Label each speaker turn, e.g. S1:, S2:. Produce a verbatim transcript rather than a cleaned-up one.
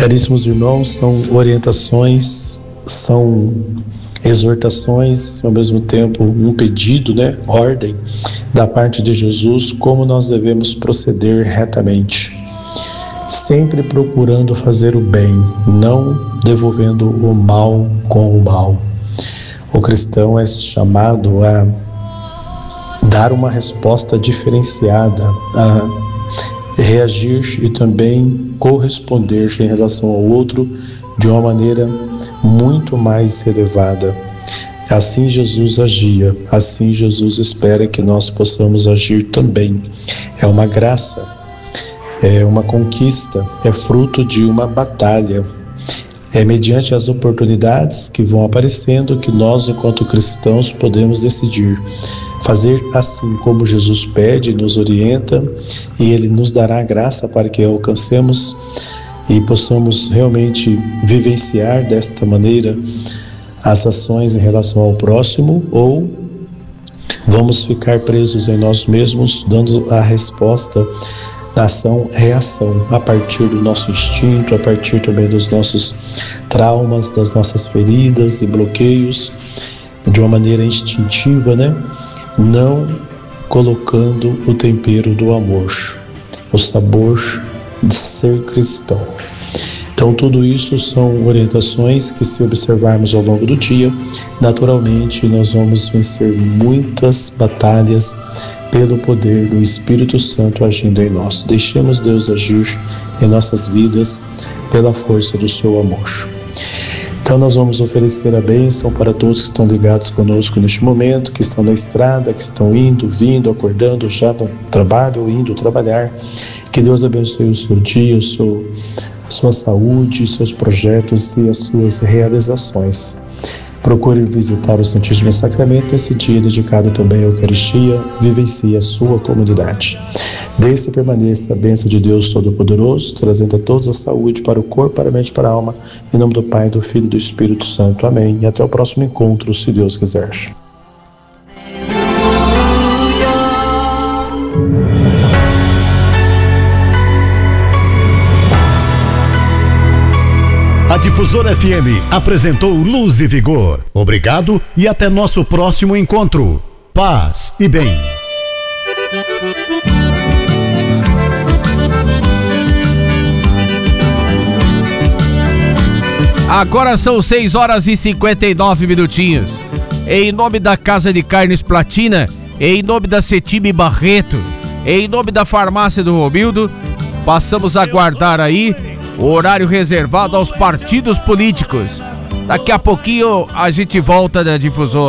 S1: Caríssimos irmãos, são orientações, são exortações, ao mesmo tempo um pedido, né, ordem da parte de Jesus, como nós devemos proceder retamente, sempre procurando fazer o bem, não devolvendo o mal com o mal. O cristão é chamado a dar uma resposta diferenciada, a reagir e também corresponder em relação ao outro de uma maneira muito mais elevada. Assim Jesus agia, assim Jesus espera que nós possamos agir também. É uma graça, é uma conquista, é fruto de uma batalha. É mediante as oportunidades que vão aparecendo que nós, enquanto cristãos, podemos decidir fazer assim como Jesus pede, nos orienta, e Ele nos dará a graça para que alcancemos e possamos realmente vivenciar desta maneira as ações em relação ao próximo, ou vamos ficar presos em nós mesmos, dando a resposta da ação-reação, a partir do nosso instinto, a partir também dos nossos traumas, das nossas feridas e bloqueios, de uma maneira instintiva, né? Não colocando o tempero do amor, o sabor de ser cristão. Então tudo isso são orientações que, se observarmos ao longo do dia, naturalmente nós vamos vencer muitas batalhas pelo poder do Espírito Santo agindo em nós. Deixemos Deus agir em nossas vidas pela força do seu amor. Então nós vamos oferecer a bênção para todos que estão ligados conosco neste momento, que estão na estrada, que estão indo, vindo, acordando, já no trabalho, indo trabalhar. Que Deus abençoe o seu dia, o seu, a sua saúde, seus projetos e as suas realizações. Procure visitar o Santíssimo Sacramento nesse dia dedicado também à Eucaristia. Vivencie a sua comunidade. Desça e permaneça a bênção de Deus Todo-Poderoso, trazendo a todos a saúde para o corpo, para a mente e para a alma. Em nome do Pai, do Filho e do Espírito Santo. Amém. E até o próximo encontro, se Deus quiser.
S2: A Difusora F M apresentou Luz e Vigor. Obrigado e até nosso próximo encontro. Paz e bem.
S3: Agora são seis horas e cinquenta e nove minutinhos. Em nome da Casa de Carnes Platina, em nome da Cetime Barreto, em nome da Farmácia do Romildo, passamos a guardar aí o horário reservado aos partidos políticos. Daqui a pouquinho a gente volta da Difusora.